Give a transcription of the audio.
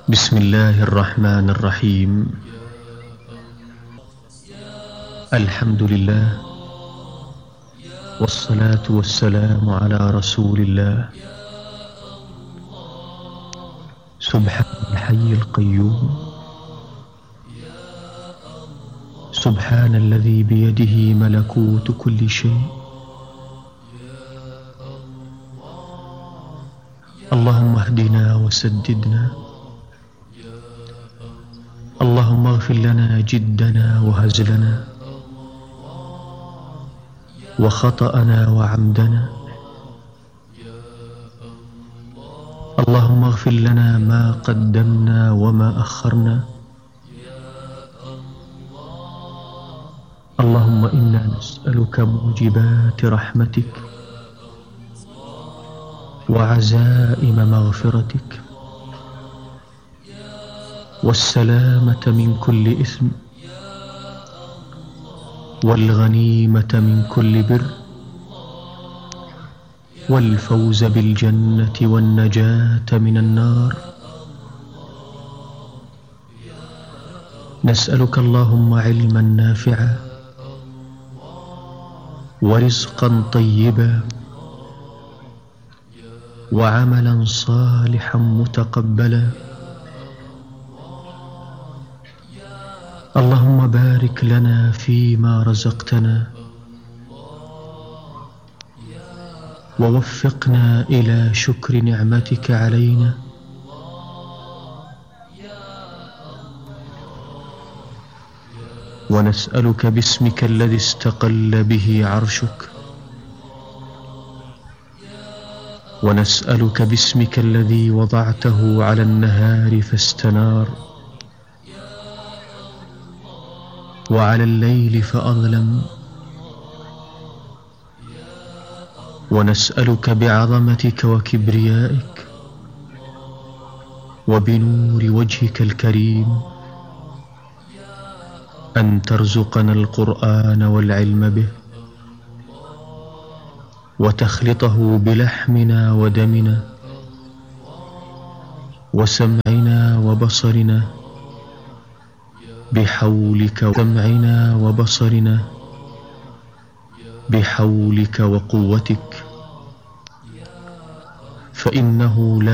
بسم الله الرحمن الرحيم. الحمد لله، والصلاة والسلام على رسول الله. سبحان الحي القيوم، سبحان الذي بيده ملكوت كل شيء. اللهم اهدنا وسددنا، اللهم اغفر لنا جدنا وهزلنا وخطأنا وعمدنا. اللهم اغفر لنا ما قدمنا وما أخرنا. اللهم إنا نسألك موجبات رحمتك وعزائم مغفرتك والسلامة من كل إثم والغنيمة من كل بر والفوز بالجنة والنجاة من النار. نسألك اللهم علما نافعا ورزقا طيبا وعملا صالحا متقبلا. اللهم بارك لنا فيما رزقتنا ووفقنا إلى شكر نعمتك علينا. ونسألك باسمك الذي استقل به عرشك، ونسألك باسمك الذي وضعته على النهار فاستنار وعلى الليل فأظلم. ونسألك بعظمتك وكبريائك وبنور وجهك الكريم أن ترزقنا القرآن والعلم به وتخلطه بلحمنا ودمنا وسمعنا وبصرنا بحولك، وسمعنا وبصرنا بحولك وقوتك، فإنه لا